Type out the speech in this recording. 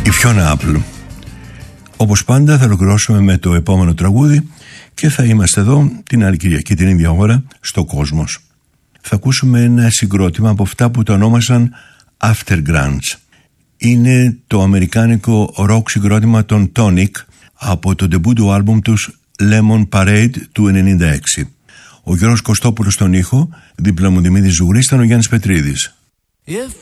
Η Φιώνα Apple. Όπως πάντα θα ολοκληρώσουμε με το επόμενο τραγούδι και θα είμαστε εδώ την άλλη Κυριακή την ίδια ώρα στο Κόσμος. Θα ακούσουμε ένα συγκρότημα από αυτά που το ονόμασαν Aftergrunge. Είναι το αμερικάνικο rock συγκρότημα των Tonic από το ντεμπού του άλμπουμ τους Lemon Parade του 1996. Ο Γιώργος Κωστόπουλος στον ήχο, δίπλα μου Δημήτρης Ζουγρής, ήταν ο Γιάννης Πετρίδης.